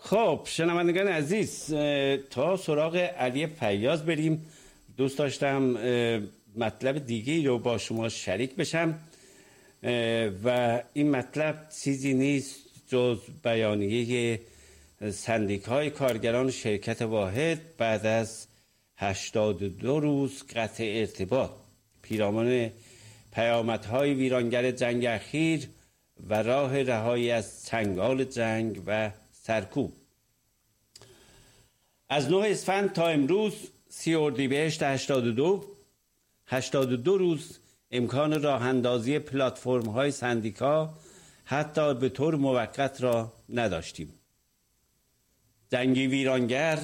خب شنوندگان عزیز، تا سراغ علی فیاض بریم. دوست داشتم مطلب دیگه رو با شما شریک بشم و این مطلب چیزی نیست جز بیانیه سندیکای کارگران شرکت واحد بعد از 82 روز قطع ارتباط پیرامون پیامدهای ویرانگر جنگ اخیر و راه رهایی از چنگال جنگ و سرکوب. از 9 اسفند تا امروز 30 اردیبهشت 82 روز امکان راه اندازی پلتفرم های سندیکا حتی به طور موقت را نداشتیم. جنگی ویرانگر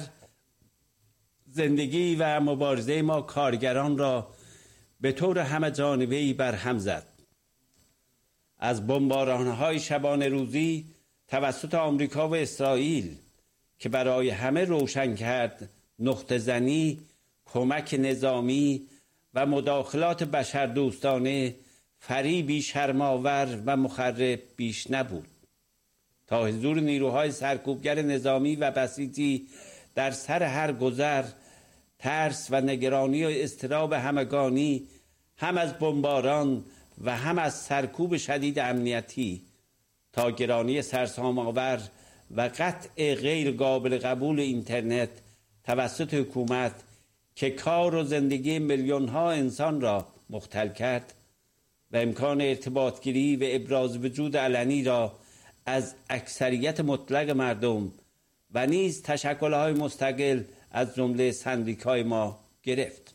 زندگی و مبارزه ما کارگران را به طور همه جانبه‌ای برهم زد. از بمباران‌های شبانه روزی توسط آمریکا و اسرائیل که برای همه روشن کرد نقطه زنی، کمک نظامی و مداخلات بشردوستانه فریبی شرم‌آور و مخرب بیش نبود، تا حضور نیروهای سرکوبگر نظامی و بسیجی در سر هر گذر، ترس و نگرانی و اضطراب همگانی هم از بمباران و هم از سرکوب شدید امنیتی تا گرانی سرسام‌آور و قطع غیر قابل قبول اینترنت توسط حکومت که کار و زندگی میلیون‌ها انسان را مختل کرد و امکان ارتباطگیری و ابراز وجود علنی را از اکثریت مطلق مردم و نیز تشکل‌های مستقل از جمله سندیکای ما گرفت.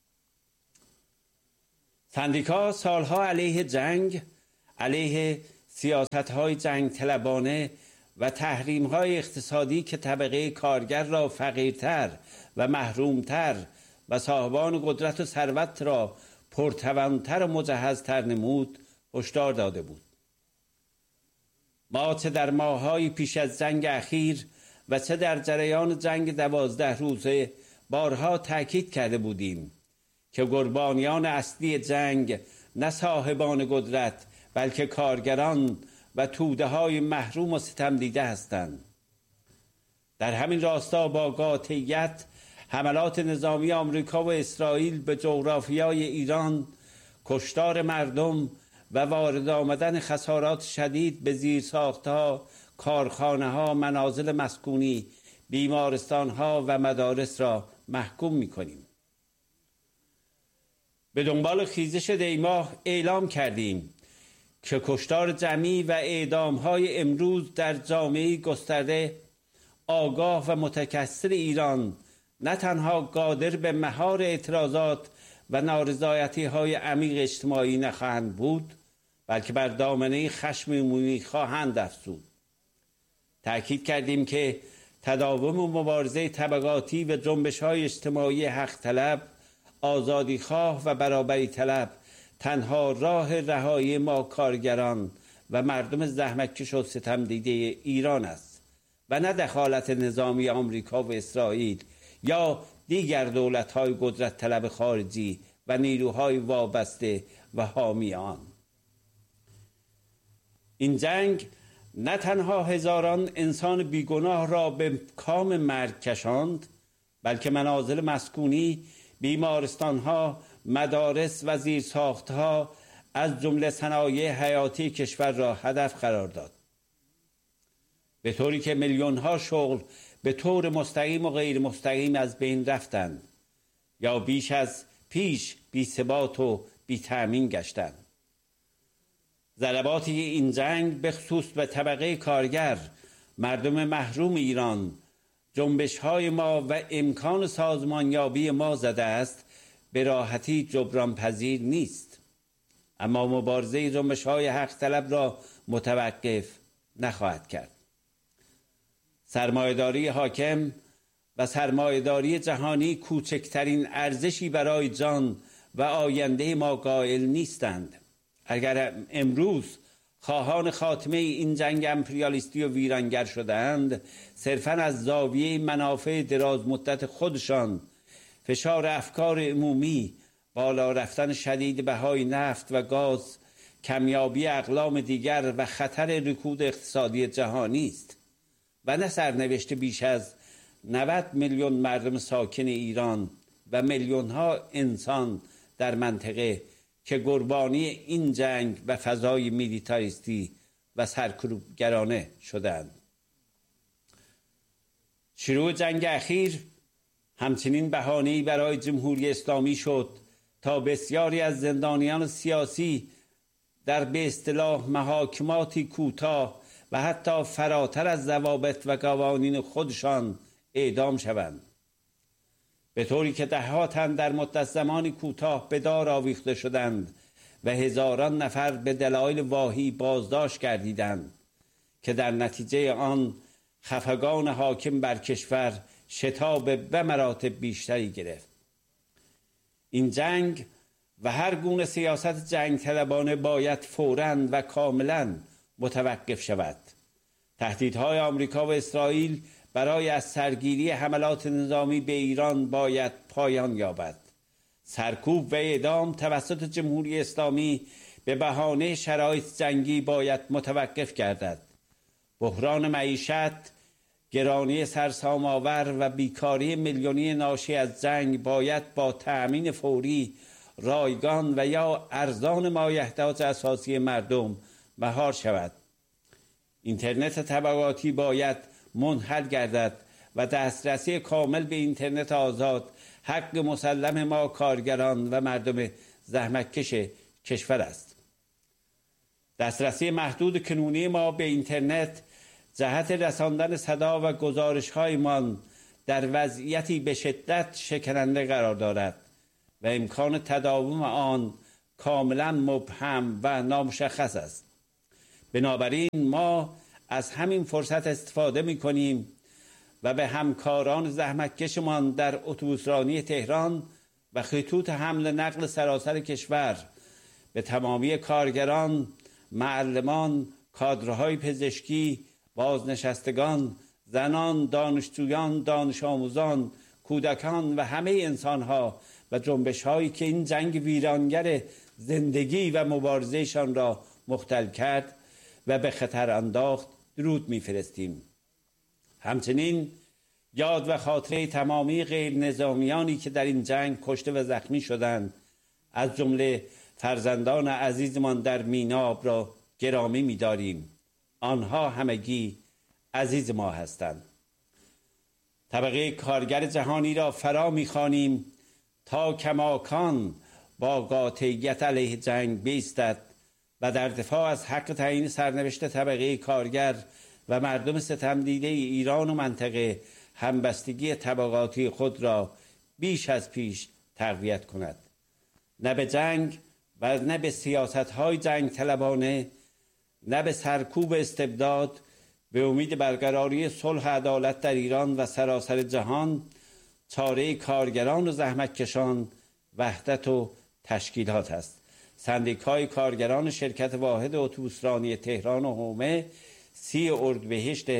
سندیکا سالها علیه جنگ، علیه سیاست‌های جنگ طلبانه و تحریم‌های اقتصادی که طبقه کارگر را فقیرتر و محرومتر و صاحبان قدرت و ثروت را پرتوان‌تر و مجهزتر نمود هشدار داده بود. ما چه در ماه‌های پیش از جنگ اخیر و چه در جریان جنگ 12 روزه بارها تأکید کرده بودیم که قربانیان اصلی جنگ نه صاحبان قدرت بلکه کارگران و توده‌های محروم و ستم دیده هستند. در همین راستا با قاطعیت حملات نظامی آمریکا و اسرائیل به جغرافیای ایران، کشتار مردم و وارد آمدن خسارات شدید به زیرساخت‌ها، کارخانه‌ها، منازل مسکونی، بیمارستان‌ها و مدارس را محکوم می‌کنیم. به دنبال خیزش دیماه اعلام کردیم که کشتار جمعی و اعدام‌های امروز در جامعه گسترده، آگاه و متکثر ایران نه تنها قادر به مهار اعتراضات و نارضایتی‌های عمیق اجتماعی نخواهند بود، بلکه بر دامنه خشم عمومی خواهند افزود. تأکید کردیم که تداوم مبارزه طبقاتی و جنبش‌های اجتماعی حق طلب، آزادی خواه و برابری طلب تنها راه رهایی ما کارگران و مردم زحمتکش و ستم دیده ایران است و نه دخالت نظامی آمریکا و اسرائیل یا دیگر دولت‌های قدرت طلب خارجی و نیروهای وابسته و حامی آن. این جنگ نه تنها هزاران انسان بیگناه را به کام مرگ کشاند، بلکه منازل مسکونی، بیمارستان‌ها، مدارس و زیرساخت‌ها از جمله صنایع حیاتی کشور را هدف قرار داد، به طوری که میلیون‌ها شغل به طور مستقیم و غیر مستقیم از بین رفتند یا بیش از پیش بی‌ثبات و بی‌تأمین گشتند. ضرباتی این جنگ به خصوص به طبقه کارگر، مردم محروم ایران، جنبش‌های ما و امکان سازمانیابی ما زده است به راحتی جبران پذیر نیست، اما مبارزه جنبش‌های حق طلب را متوقف نخواهد کرد. سرمایه‌داری حاکم و سرمایه‌داری جهانی کوچکترین ارزشی برای جان و آینده ما قائل نیستند. اگر امروز خواهان خاتمه این جنگ امپریالیستی و ویرانگر شدند، صرفاً از زاویه منافع دراز مدت خودشان، فشار افکار عمومی، بالا رفتن شدید بهای نفت و گاز، کمیابی اقلام دیگر و خطر رکود اقتصادی جهانی است. و نه سرنوشت بیش از 90 میلیون مردم ساکن ایران و میلیون ها انسان در منطقه که قربانی این جنگ و فضای میلیتاریستی و سرکوبگرانه شدند. شروع جنگ اخیر همچنین بهانه‌ای برای جمهوری اسلامی شد تا بسیاری از زندانیان سیاسی در به اصطلاح محاکماتی کوتاه و حتی فراتر از ضوابط و قوانین خودشان اعدام شوند، به طوری که ده‌ها تن در مدت زمانی کوتاه به دار آویخته شدند و هزاران نفر به دلایل واهی بازداشت گردیدند که در نتیجه آن خفقان حاکم بر کشور شتاب به مراتب بیشتری گرفت. این جنگ و هر گونه سیاست جنگ طلبانه باید فوراً و کاملاً متوقف شود. تهدیدهای آمریکا و اسرائیل برای از سرگیری حملات نظامی به ایران باید پایان یابد. سرکوب و اعدام توسط جمهوری اسلامی به بهانه شرایط جنگی باید متوقف گردد. بحران معیشت، گرانی سرسام‌آور و بیکاری میلیونی ناشی از جنگ باید با تأمین فوری، رایگان و یا ارزان مایحتاج اساسی مردم مهار شود. اینترنت طبقاتی باید منحل گردد و دسترسی کامل به اینترنت آزاد حق مسلم ما کارگران و مردم زحمتکش کشور است. دسترسی محدود کنونی ما به اینترنت جهت رساندن صدا و گزارش‌هایمان در وضعیتی به شدت شکننده قرار دارد و امکان تداوم آن کاملا مبهم و نامشخص است. بنابراین ما از همین فرصت استفاده می‌کنیم و به همکاران زحمتکشمان در اتوبوسرانی تهران و خطوط حمل نقل سراسر کشور، به تمامی کارگران، معلمان، کادرهای پزشکی، بازنشستگان، زنان، دانشجویان، دانش آموزان، کودکان و همه انسانها و جنبش‌هایی که این جنگ ویرانگر زندگی و مبارزهشان را مختل کرد و به خطر انداخت درود می‌فرستیم. همچنین یاد و خاطره تمامی غیر نظامیانی که در این جنگ کشته و زخمی شدند، از جمله فرزندان عزیزمان در میناب را گرامی می‌داریم. آنها همگی عزیز ما هستند. طبقه کارگر جهانی را فرا می‌خوانیم تا کماکان با قاطعیت علیه جنگ بایستد و در دفاع از حق تعیین سرنوشت طبقه کارگر و مردم ستمدیده ایران و منطقه همبستگی طبقاتی خود را بیش از پیش تقویت کند. نه به جنگ و نه به سیاست‌های جنگ طلبانه، نه به سرکوب استبداد، به امید برقراری صلح و عدالت در ایران و سراسر جهان، چاره کارگران و زحمتکشان وحدت و تشکیلات است. سندیکای کارگران شرکت واحد اتوبوسرانی تهران و حومه 30 اردیبهشت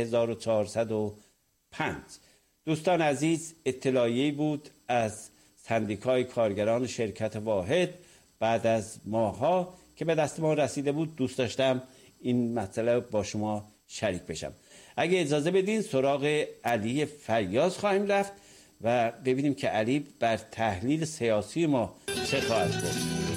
1405. دوستان عزیز، اطلاعیه‌ای بود از سندیکای کارگران شرکت واحد بعد از ماه‌ها که به دست ما رسیده بود. دوست داشتم این مسئله با شما شریک بشم. اگه اجازه بدین سراغ علی فیاض خواهیم رفت و ببینیم که علی بر تحلیل سیاسی ما چه خواهد گفت.